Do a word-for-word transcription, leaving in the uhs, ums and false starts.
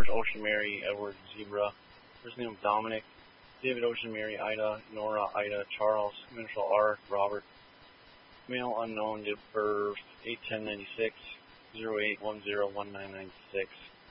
George Ocean Mary Edward Zebra. First name Dominic. David Ocean Mary Ida Nora Ida Charles. Initial R Robert. Male unknown. Date of birth eight ten ninety-six. zero eight one zero one nine nine six.